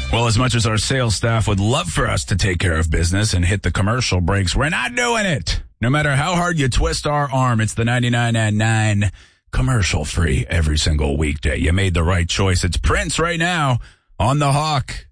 Well, as much as our sales staff would love for us to take care of business and hit the commercial breaks, we're not doing it. No matter how hard you twist our arm, it's the 99 at 9 commercial free every single weekday. You made the right choice. It's Prince right now on The Hawk.